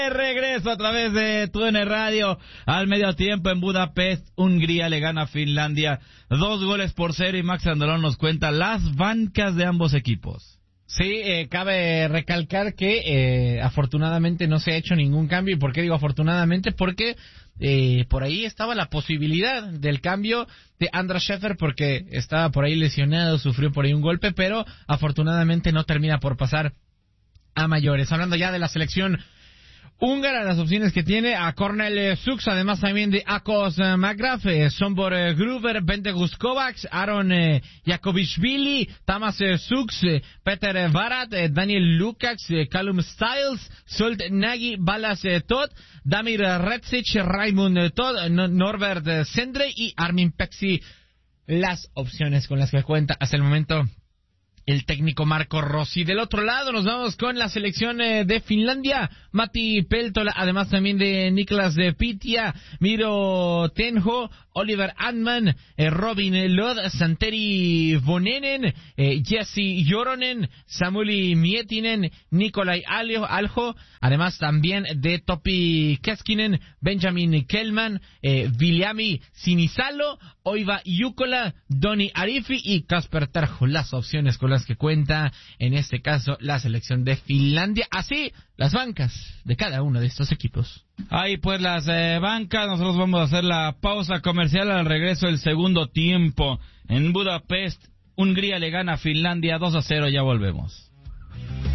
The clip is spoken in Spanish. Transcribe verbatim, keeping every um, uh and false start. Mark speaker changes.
Speaker 1: Regreso a través de T U D N Radio al medio tiempo en Budapest. Hungría le gana a Finlandia dos goles por cero y Max Andalón nos cuenta las bancas de ambos equipos.
Speaker 2: Sí, eh, cabe recalcar que eh, afortunadamente no se ha hecho ningún cambio. ¿Y por qué digo afortunadamente? Porque eh, por ahí estaba la posibilidad del cambio de András Schäfer, porque estaba por ahí lesionado, sufrió por ahí un golpe, pero afortunadamente no termina por pasar a mayores. Hablando ya de la selección húngara, las opciones que tiene a Cornel Sux, además también de Akos Magraf, eh, Sombor eh, Gruber, Bentegus Kovacs, Aaron eh, Jakobishvili, Tamas eh, Sux, eh, Peter Varat, eh, Daniel Lukacs, eh, Callum Styles, Solt Nagy, Balas eh, Todd, Damir Retsic, Raimund eh, Todd, no, Norbert eh, Sendre y Armin Pexi, las opciones con las que cuenta hasta el momento el técnico Marco Rossi. Del otro lado nos vamos con la selección eh, de Finlandia, Matti Peltola, además también de Niklas de Pitia, Miro Tenho, Oliver Antman, eh, Robin Lod, Santeri Vonenen, eh, Jesse Joronen, Samuli Mietinen, Nikolai Aljo, Aljo, además también de Topi Keskinen, Benjamin Kellman, eh, Viljami Sinisalo, Oiva Jukola, Doni Arifi y Kasper Terho, las opciones con las que cuenta en este caso la selección de Finlandia. Así las bancas de cada uno de estos equipos.
Speaker 1: Ahí pues las eh, bancas. Nosotros vamos a hacer la pausa comercial. Al regreso del segundo tiempo en Budapest, Hungría le gana a Finlandia dos a cero. Ya volvemos.